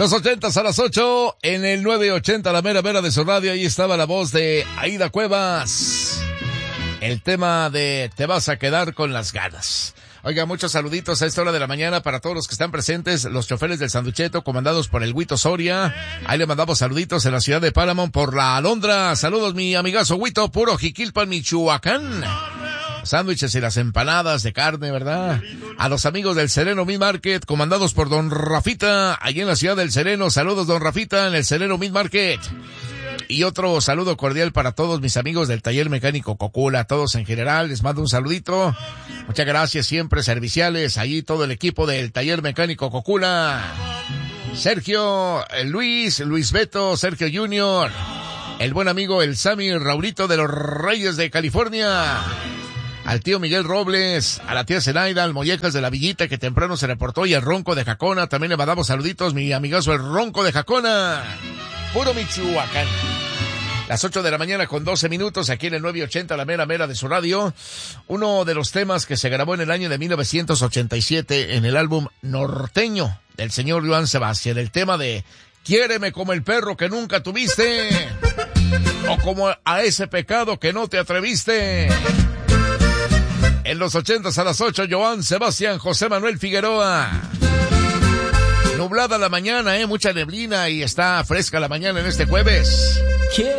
Los 80s a las 8 en el 980, la mera mera de su radio. Ahí estaba la voz de Aida Cuevas. El tema de Te vas a quedar con las ganas. Oiga, muchos saluditos a esta hora de la mañana para todos los que están presentes, los choferes del Sanducheto, comandados por el Huito Soria. Ahí le mandamos saluditos en la ciudad de Paramount por la Alondra. Saludos, mi amigazo Huito, puro Jiquilpan, Michoacán. Sándwiches y las empanadas de carne, ¿verdad? A los amigos del Sereno Meat Market, comandados por don Rafita, allí en la ciudad del Sereno. Saludos, don Rafita, en el Sereno Meat Market. Y otro saludo cordial para todos mis amigos del Taller Mecánico Cocula, todos en general, les mando un saludito. Muchas gracias, siempre serviciales, allí todo el equipo del Taller Mecánico Cocula. Sergio, Luis Beto, Sergio Junior, el buen amigo el Sammy Raulito de los Reyes de California. Al tío Miguel Robles, a la tía Zenaida, al Mollejas de la Villita que temprano se reportó y al Ronco de Jacona, también le mandamos saluditos, mi amigazo el Ronco de Jacona, puro Michoacán. Las 8 de la mañana con 12 minutos aquí en el 980, la mera mera de su radio. Uno de los temas que se grabó en el año de 1987 en el álbum Norteño del señor Joan Sebastián, el tema de Quiéreme como el perro que nunca tuviste, o como a ese pecado que no te atreviste. En los 80s a las 8, Joan Sebastián, José Manuel Figueroa. Nublada la mañana, mucha neblina y está fresca la mañana en este jueves.